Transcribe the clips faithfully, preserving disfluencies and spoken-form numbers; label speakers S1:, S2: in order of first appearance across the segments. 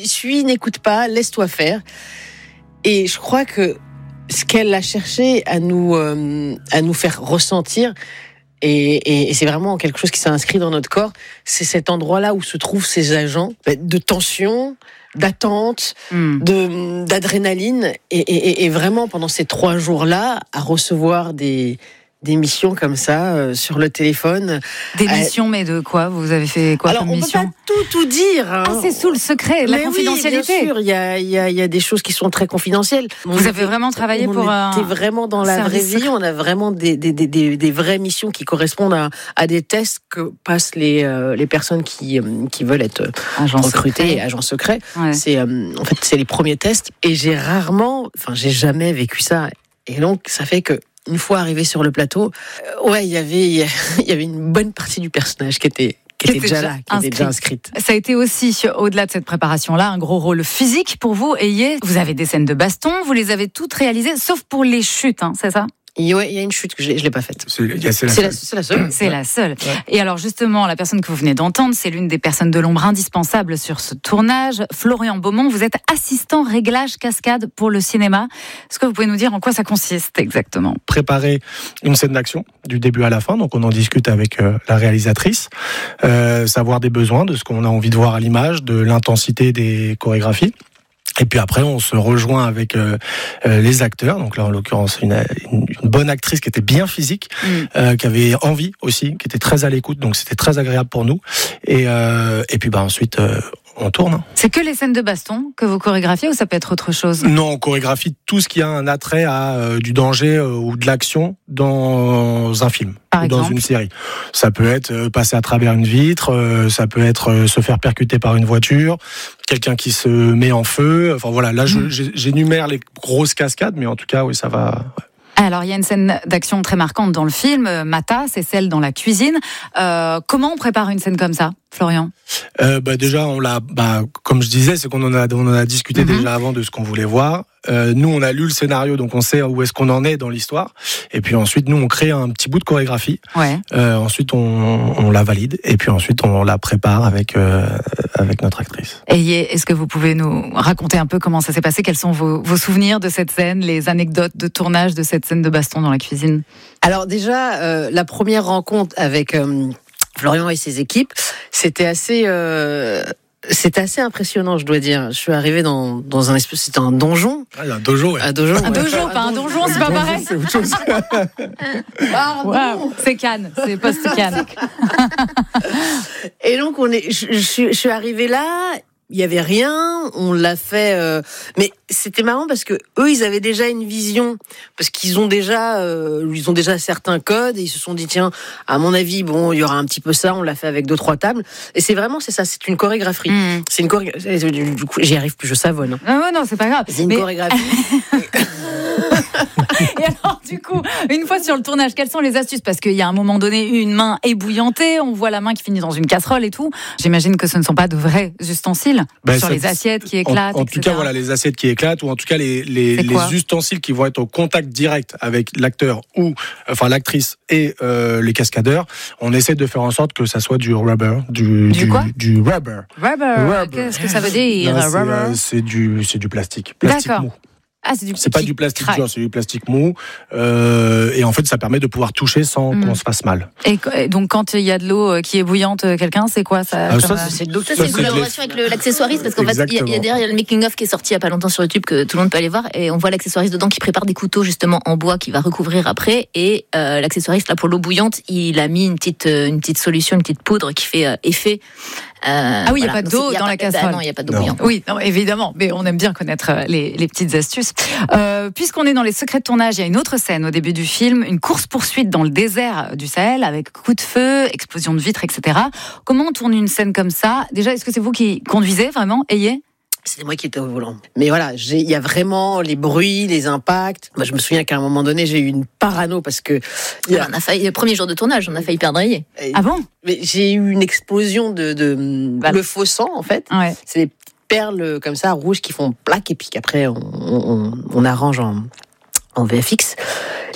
S1: suis, n'écoute pas, laisse-toi faire. Et je crois que ce qu'elle a cherché à nous, euh, à nous faire ressentir, et, et, et c'est vraiment quelque chose qui s'est inscrit dans notre corps, c'est cet endroit-là où se trouvent ces agents de tension, d'attente, mm. de, d'adrénaline, et, et, et vraiment pendant ces trois jours-là, à recevoir des... des missions comme ça euh, sur le téléphone.
S2: Des missions, euh, mais de quoi ? Vous avez fait quoi
S1: alors,
S2: comme
S1: on
S2: mission ?
S1: On peut pas tout tout dire. Hein.
S2: Ah, c'est sous le secret, la
S1: mais
S2: confidentialité.
S1: Oui, bien sûr, il y a il y a il y a des choses qui sont très confidentielles.
S2: Vous on avez vraiment travaillé
S1: on
S2: pour un.
S1: On était vraiment dans la vraie vie. On a vraiment des des des des, des vraies missions qui correspondent à, à des tests que passent les euh, les personnes qui qui veulent être agents recrutées, secret. agents secrets. Ouais. C'est euh, en fait c'est les premiers tests. Et j'ai rarement, enfin j'ai jamais vécu ça. Et donc ça fait que une fois arrivé sur le plateau, euh, ouais, il y avait, il y avait une bonne partie du personnage qui était, qui était déjà là, qui inscrit. était déjà inscrite.
S2: Ça a été aussi, au-delà de cette préparation-là, un gros rôle physique pour vous. Et vous avez des scènes de baston, vous les avez toutes réalisées, sauf pour les chutes, hein, c'est ça ?
S1: Et ouais, il y a une chute que je ne l'ai pas faite.
S3: C'est, c'est, la,
S1: c'est,
S3: seule.
S1: La, c'est la seule.
S2: C'est ouais. la seule. Ouais. Et alors justement, la personne que vous venez d'entendre, c'est l'une des personnes de l'ombre indispensables sur ce tournage. Florian Beaumont, vous êtes assistant réglage cascade pour le cinéma. Est-ce que vous pouvez nous dire en quoi ça consiste exactement ?
S3: Préparer une scène d'action du début à la fin, donc on en discute avec euh, la réalisatrice, euh, savoir des besoins, de ce qu'on a envie de voir à l'image, de l'intensité des chorégraphies. Et puis après, on se rejoint avec euh, euh, les acteurs. Donc là, en l'occurrence, une, une, une bonne actrice qui était bien physique, mmh. euh, qui avait envie aussi, qui était très à l'écoute. Donc c'était très agréable pour nous. Et, euh, et puis bah ensuite, euh, on tourne.
S2: C'est que les scènes de baston que vous chorégraphiez ou ça peut être autre chose ?
S3: Non, on chorégraphie tout ce qui a un attrait à euh, du danger euh, ou de l'action dans un film.
S2: Par
S3: ou dans
S2: exemple.
S3: une série. Ça peut être euh, passer à travers une vitre, euh, ça peut être euh, se faire percuter par une voiture, quelqu'un qui se met en feu. Enfin voilà, là je, mmh. j'énumère les grosses cascades, mais en tout cas, oui, ça va... Ouais.
S2: Alors, il y a une scène d'action très marquante dans le film, Mata, c'est celle dans la cuisine. Euh, comment on prépare une scène comme ça, Florian ?
S3: euh, bah Déjà, on l'a, bah, comme je disais, c'est qu'on en a, on en a discuté mm-hmm. déjà avant de ce qu'on voulait voir. Euh, nous, on a lu le scénario, donc on sait où est-ce qu'on en est dans l'histoire. Et puis ensuite, nous, on crée un petit bout de chorégraphie.
S2: Ouais.
S3: Euh, ensuite, on, on la valide. Et puis ensuite, on la prépare avec, euh, avec notre actrice.
S2: Et est-ce que vous pouvez nous raconter un peu comment ça s'est passé ? Quels sont vos, vos souvenirs de cette scène, les anecdotes de tournage de cette scène de baston dans la cuisine ?
S1: Alors déjà, euh, la première rencontre avec euh, Florian et ses équipes, c'était assez... Euh C'était assez impressionnant, je dois dire. Je suis arrivée dans, dans un espèce, c'était un donjon.
S3: Ah, il y a un dojo, ouais.
S1: Un dojo,
S2: un
S1: ouais.
S2: dojo, pas un donjon, c'est pas pareil.
S3: C'est autre chose.
S1: Pardon.
S2: Wow, c'est Cannes, c'est post-Cannes.
S1: Et donc, on est, je, je, je suis arrivée là. Il y avait rien, on l'a fait, euh, mais c'était marrant parce que eux, ils avaient déjà une vision, parce qu'ils ont déjà, euh, ils ont déjà certains codes et ils se sont dit tiens, à mon avis, bon, il y aura un petit peu ça, on l'a fait avec deux trois tables. Et c'est vraiment, c'est ça, c'est une chorégraphie. Mmh. C'est une chorégraphie. Du coup, j'y arrive plus, je savonne. Hein.
S2: Non, non, c'est pas grave.
S1: C'est une mais... chorégraphie.
S2: Et alors, du coup, une fois sur le tournage, quelles sont les astuces ? Parce qu'il y a un moment donné, une main ébouillantée, on voit la main qui finit dans une casserole et tout. J'imagine que ce ne sont pas de vrais ustensiles ben, sur ça, les assiettes qui éclatent.
S3: En, en tout cas, voilà, les assiettes qui éclatent, ou en tout cas les, les, les ustensiles qui vont être au contact direct avec l'acteur ou enfin l'actrice et euh, les cascadeurs. On essaie de faire en sorte que ça soit du rubber, du
S2: du,
S3: du,
S2: quoi
S3: du rubber.
S2: Rubber. Rubber. Qu'est-ce que ça veut dire
S3: non,
S2: c'est, rubber
S3: euh, c'est du c'est du plastique, plastique
S2: D'accord.
S3: mou.
S2: Ah, c'est, du
S3: c'est pas du plastique dur, c'est du plastique mou. Euh, et en fait, ça permet de pouvoir toucher sans mmh. qu'on se fasse mal.
S2: Et, et donc, quand il y a de l'eau qui est bouillante, quelqu'un, c'est quoi ça,
S3: ah, ça
S2: comme...
S3: c'est,
S4: c'est, de ça, c'est une collaboration avec le, l'accessoiriste, parce qu'en Exactement. fait, il y, y a derrière le making-of qui est sorti il y a pas longtemps sur YouTube, que tout le monde peut aller voir, et on voit l'accessoiriste dedans qui prépare des couteaux justement en bois qui va recouvrir après, et euh, l'accessoiriste là pour l'eau bouillante, il a mis une petite une petite solution, une petite poudre qui fait euh, effet.
S2: Euh, ah oui, il voilà. n'y a pas d'eau dans
S4: pas,
S2: la casserole.
S4: Bah non, il n'y a pas d'eau bouillante.
S2: Oui, non, évidemment, mais on aime bien connaître les, les petites astuces. Euh, puisqu'on est dans les secrets de tournage, il y a une autre scène au début du film, une course-poursuite dans le désert du Sahel avec coup de feu, explosion de vitres, et cetera. Comment on tourne une scène comme ça ? Déjà, est-ce que c'est vous qui conduisez vraiment, Ayé ?
S1: C'était moi qui étais au volant. Mais voilà, il y a vraiment les bruits, les impacts. Moi, je me souviens qu'à un moment donné, j'ai eu une parano parce que...
S4: Y a... On a failli, le premier jour de tournage, on a failli perdre Ayé.
S2: Ah bon ?
S1: Mais j'ai eu une explosion de, de voilà. le faux sang, en fait.
S2: Ouais.
S1: C'est des perles comme ça, rouges, qui font plaque, et puis qu'après, on, on, on arrange en... en V F X.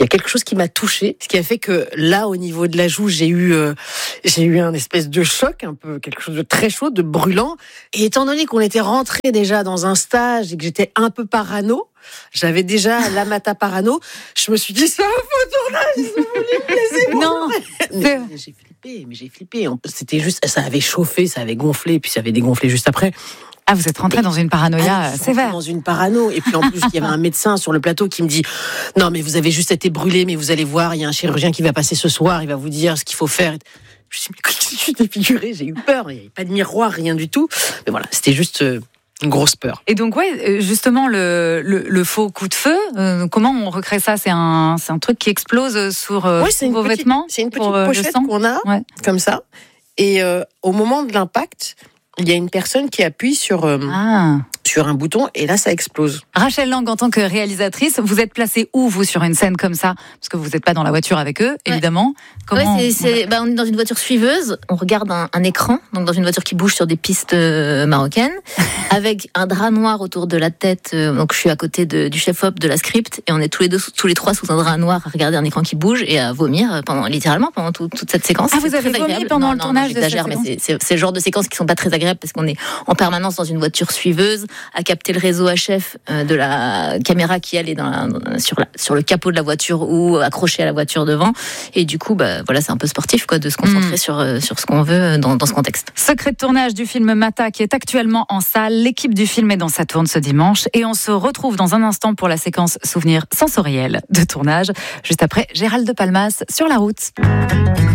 S1: il y a quelque chose qui m'a touchée, ce qui a fait que là, au niveau de la joue, j'ai eu, euh, j'ai eu un espèce de choc, un peu quelque chose de très chaud, de brûlant. Et étant donné qu'on était rentré déjà dans un stage et que j'étais un peu parano, j'avais déjà la mata parano, je me suis dit, c'est un faux tournage, s'il vous plaît, laissez-moi.
S2: Non,
S1: mais, mais j'ai flippé, mais j'ai flippé. C'était juste, ça avait chauffé, ça avait gonflé, puis ça avait dégonflé juste après.
S2: Ah, vous êtes rentré et, dans une paranoïa
S1: ah,
S2: sévère.
S1: Dans une parano. Et puis en plus, il y avait un médecin sur le plateau qui me dit « Non, mais vous avez juste été brûlé, mais vous allez voir, il y a un chirurgien qui va passer ce soir, il va vous dire ce qu'il faut faire. » Je me suis dit « Mais qu'est-ce que tu t'es figuré ?» J'ai eu peur, il n'y avait pas de miroir, rien du tout. Mais voilà, c'était juste une grosse peur.
S2: Et donc, ouais, justement, le, le, le faux coup de feu, euh, comment on recrée ça ? C'est un, c'est un truc qui explose sur, euh,
S1: ouais,
S2: sur vos
S1: petite,
S2: vêtements ?
S1: C'est une petite pour, pochette qu'on a, ouais. Comme ça. Et euh, au moment de l'impact, il y a une personne qui appuie sur, euh, ah. sur un bouton et là, ça explose.
S2: Rachel Lang, en tant que réalisatrice, vous êtes placée où, vous, sur une scène comme ça ? Parce que vous n'êtes pas dans la voiture avec eux, évidemment.
S4: Ouais.
S2: Comment
S4: ouais, c'est, c'est, bah, on est dans une voiture suiveuse, on regarde un, un écran, donc dans une voiture qui bouge sur des pistes euh, marocaines, avec un drap noir autour de la tête. Euh, donc je suis à côté de, du chef-op de la script et on est tous les, deux, tous les trois sous un drap noir à regarder un écran qui bouge et à vomir, pendant, littéralement, pendant tout, toute cette séquence.
S2: Ah, vous avez vomi agréable. pendant
S4: non,
S2: le
S4: non,
S2: tournage
S4: non,
S2: de cette
S4: mais c'est, c'est, c'est le genre de séquences qui sont pas très agréables parce qu'on est en permanence dans une voiture suiveuse, à capter le réseau H F de la caméra qui allait dans la, sur, la, sur le capot de la voiture ou accrochée à la voiture devant. Et du coup, bah, voilà, c'est un peu sportif quoi, de se concentrer mmh. sur, sur ce qu'on veut dans, dans ce contexte.
S2: Secret de tournage du film Mata qui est actuellement en salle. L'équipe du film est dans sa tourne ce dimanche. Et on se retrouve dans un instant pour la séquence souvenir sensoriel de tournage. Juste après, Gérald de Palmas sur la route.